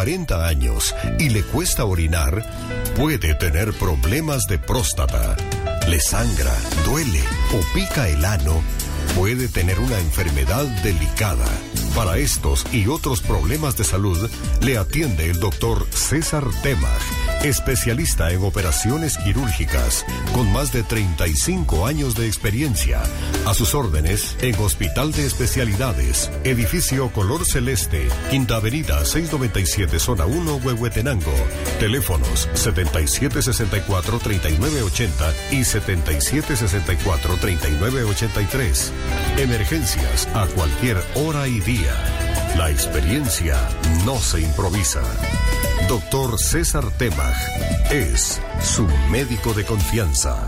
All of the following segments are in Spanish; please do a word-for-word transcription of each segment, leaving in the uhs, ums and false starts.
cuarenta años y le cuesta orinar, puede tener problemas de próstata. Le sangra, duele o pica el ano, puede tener una enfermedad delicada. Para estos y otros problemas de salud, le atiende el doctor César Temach, especialista en operaciones quirúrgicas, con más de treinta y cinco años de experiencia. A sus órdenes, en Hospital de Especialidades, edificio color celeste, Quinta Avenida seiscientos noventa y siete, Zona uno, Huehuetenango. Teléfonos setenta y siete sesenta y cuatro, treinta y nueve ochenta y setenta y siete sesenta y cuatro, treinta y nueve ochenta y tres. Emergencias a cualquier hora y día. La experiencia no se improvisa. Doctor César Temach es su médico de confianza.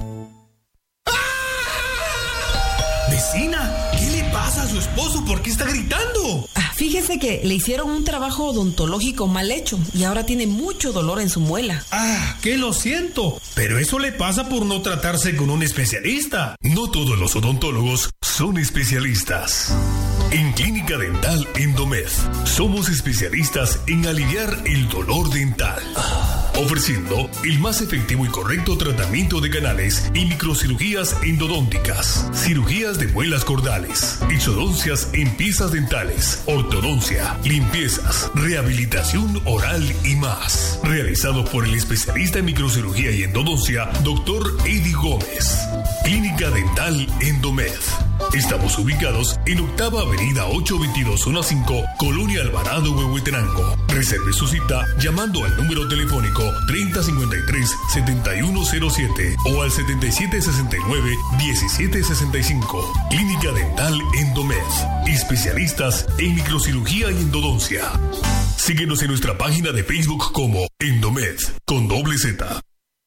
Vecina, ¿qué le pasa a su esposo? ¿Por qué está gritando? Ah, fíjese que le hicieron un trabajo odontológico mal hecho y ahora tiene mucho dolor en su muela. Ah, que lo siento, pero eso le pasa por no tratarse con un especialista. No todos los odontólogos son especialistas. En Clínica Dental Endomed somos especialistas en aliviar el dolor dental, ofreciendo el más efectivo y correcto tratamiento de canales y microcirugías endodónticas, cirugías de muelas cordales, exodoncias en piezas dentales, ortodoncia, limpiezas, rehabilitación oral y más. Realizado por el especialista en microcirugía y endodoncia, doctor Eddie Gómez. Clínica Dental Endomed. Estamos ubicados en Octava Avenida ochocientos veintidós, Zona cinco, Colonia Alvarado, Huehuetenango. Reserve su cita llamando al número telefónico treinta cincuenta y tres, setenta y uno cero siete o al setenta y siete sesenta y nueve, diecisiete sesenta y cinco. Clínica Dental Endomed. Especialistas en microcirugía y endodoncia. Síguenos en nuestra página de Facebook como Endomed con doble Z.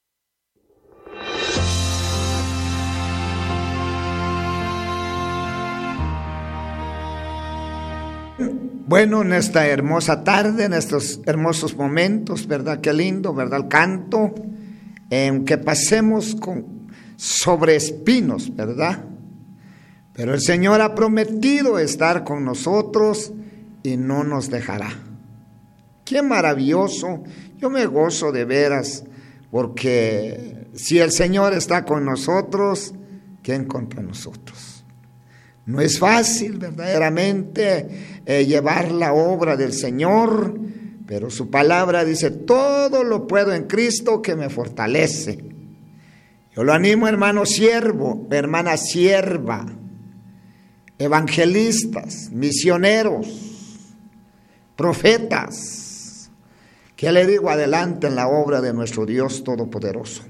Bueno, en esta hermosa tarde, en estos hermosos momentos, ¿verdad? Qué lindo, ¿verdad? El canto, en que pasemos con, sobre espinos, ¿verdad? Pero el Señor ha prometido estar con nosotros y no nos dejará. Qué maravilloso, yo me gozo de veras, porque si el Señor está con nosotros, ¿quién contra nosotros? No es fácil verdaderamente eh, llevar la obra del Señor, pero su palabra dice, todo lo puedo en Cristo que me fortalece. Yo lo animo, hermano siervo, hermana sierva, evangelistas, misioneros, profetas, que le digo adelante en la obra de nuestro Dios Todopoderoso.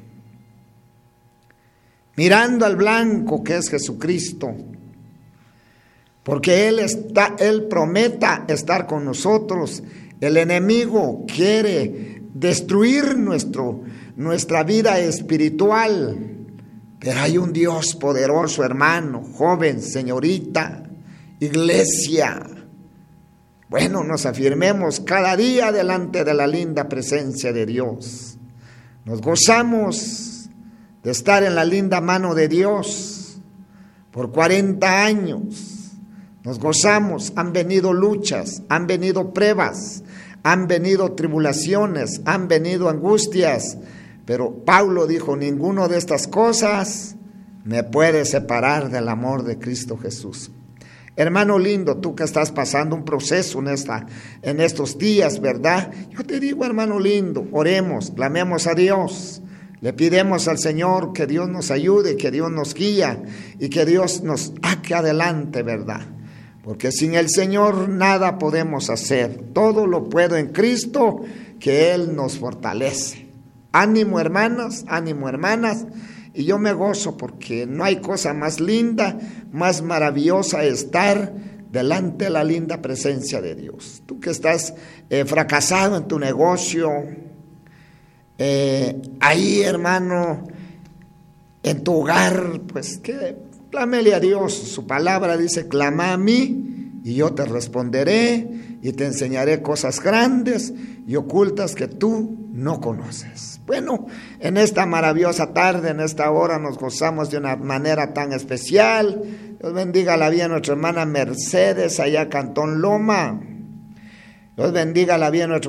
Mirando al blanco que es Jesucristo, porque Él está, Él prometa estar con nosotros. El enemigo quiere destruir nuestro, nuestra vida espiritual, pero hay un Dios poderoso, hermano, joven, señorita, iglesia. Bueno, nos afirmemos cada día delante de la linda presencia de Dios. Nos gozamos de estar en la linda mano de Dios por cuarenta años. Nos gozamos, han venido luchas, han venido pruebas, han venido tribulaciones, han venido angustias, pero Pablo dijo, ninguno de estas cosas me puede separar del amor de Cristo Jesús. Hermano lindo, tú que estás pasando un proceso en, esta, en estos días, ¿verdad? Yo te digo, hermano lindo, oremos, clamemos a Dios. Le pidemos al Señor que Dios nos ayude, que Dios nos guíe y que Dios nos saque adelante, ¿verdad? Porque sin el Señor nada podemos hacer. Todo lo puedo en Cristo, que Él nos fortalece. Ánimo, hermanas, ánimo, hermanas. Y yo me gozo porque no hay cosa más linda, más maravillosa estar delante de la linda presencia de Dios. Tú que estás eh, fracasado en tu negocio, eh, ahí, hermano, en tu hogar, pues que clámele a Dios. Su palabra dice, clama a mí y yo te responderé y te enseñaré cosas grandes y ocultas que tú no conoces. Bueno, en esta maravillosa tarde, en esta hora, nos gozamos de una manera tan especial. Dios bendiga la vida de nuestra hermana Mercedes, allá Cantón Loma. Dios bendiga la vida de nuestra